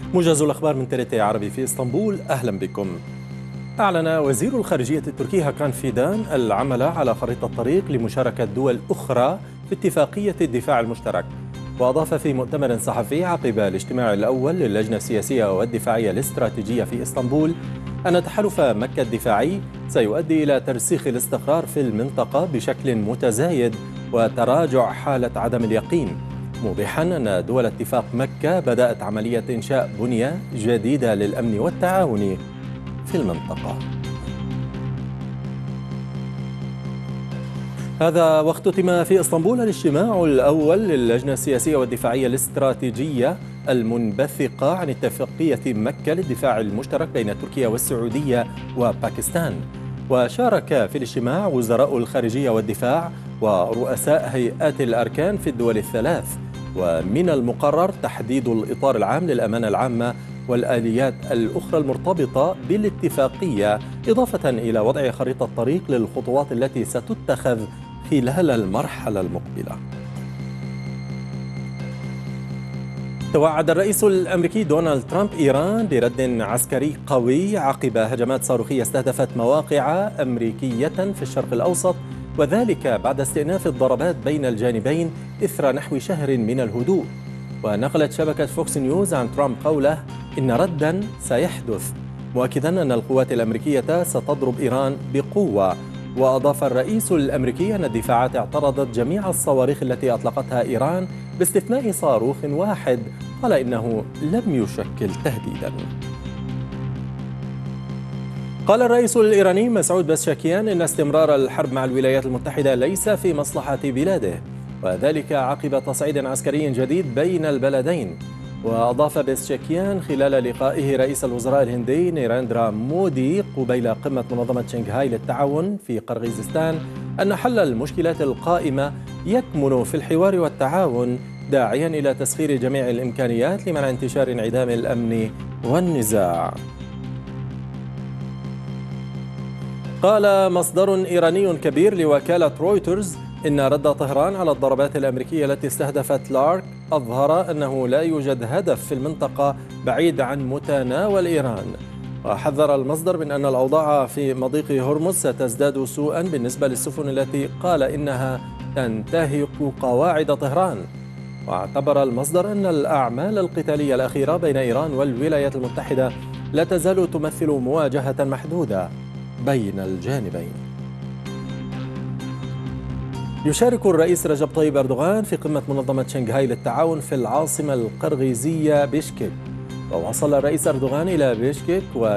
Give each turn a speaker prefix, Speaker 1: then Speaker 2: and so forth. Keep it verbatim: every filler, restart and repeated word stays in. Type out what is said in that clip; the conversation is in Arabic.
Speaker 1: موجز الأخبار من تريتي عربي في إسطنبول، أهلا بكم. أعلن وزير الخارجية التركي هاكان فيدان العمل على خريطة طريق لمشاركة دول أخرى في اتفاقية الدفاع المشترك. وأضاف في مؤتمر صحفي عقب الاجتماع الأول للجنة السياسية والدفاعية الاستراتيجية في إسطنبول أن تحالف مكة الدفاعي سيؤدي إلى ترسيخ الاستقرار في المنطقة بشكل متزايد وتراجع حالة عدم اليقين، موضحا أن دول اتفاق مكة بدأت عملية إنشاء بنية جديدة للأمن والتعاون في المنطقة. هذا واختتم في اسطنبول الاجتماع الأول للجنة السياسية والدفاعية الاستراتيجية المنبثقة عن اتفاقية مكة للدفاع المشترك بين تركيا والسعودية وباكستان. وشارك في الاجتماع وزراء الخارجية والدفاع ورؤساء هيئات الأركان في الدول الثلاث، ومن المقرر تحديد الإطار العام للأمانة العامة والآليات الأخرى المرتبطة بالاتفاقية، إضافة إلى وضع خريطة طريق للخطوات التي ستتخذ خلال المرحلة المقبلة. توعد الرئيس الأمريكي دونالد ترامب إيران برد عسكري قوي عقب هجمات صاروخية استهدفت مواقع أمريكية في الشرق الأوسط، وذلك بعد استئناف الضربات بين الجانبين إثر نحو شهر من الهدوء. ونقلت شبكة فوكس نيوز عن ترامب قوله إن رداً سيحدث، مؤكداً أن القوات الأمريكية ستضرب إيران بقوة. وأضاف الرئيس الأمريكي أن الدفاعات اعترضت جميع الصواريخ التي أطلقتها إيران باستثناء صاروخ واحد قال إنه لم يشكل تهديداً. قال الرئيس الإيراني مسعود بزشكيان إن استمرار الحرب مع الولايات المتحدة ليس في مصلحة بلاده، وذلك عقب تصعيد عسكري جديد بين البلدين. وأضاف بزشكيان خلال لقائه رئيس الوزراء الهندي نيرندرا مودي قبيل قمة منظمة شنغهاي للتعاون في قرغيزستان أن حل المشكلات القائمة يكمن في الحوار والتعاون، داعيا إلى تسخير جميع الإمكانيات لمنع انتشار انعدام الأمن والنزاع. قال مصدر إيراني كبير لوكالة رويترز إن رد طهران على الضربات الأمريكية التي استهدفت لارك أظهر أنه لا يوجد هدف في المنطقة بعيد عن متناول إيران. وحذر المصدر من أن الأوضاع في مضيق هرمز ستزداد سوءا بالنسبة للسفن التي قال إنها تنتهك قواعد طهران. واعتبر المصدر أن الأعمال القتالية الأخيرة بين إيران والولايات المتحدة لا تزال تمثل مواجهة محدودة بين الجانبين. يشارك الرئيس رجب طيب أردوغان في قمة منظمة شنغهاي للتعاون في العاصمة القرغيزية بيشكك. ووصل الرئيس أردوغان إلى بيشكك و